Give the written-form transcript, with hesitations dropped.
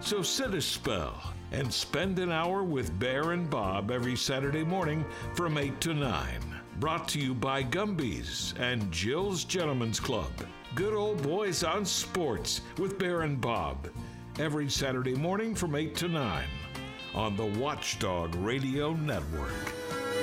So sit a spell and spend an hour with Bear and Bob every Saturday morning from 8 to 9. Brought to you by Gumby's and Jill's Gentlemen's Club. Good old boys on sports with Bear and Bob. Every Saturday morning from 8 to 9 on the Watchdog Radio Network.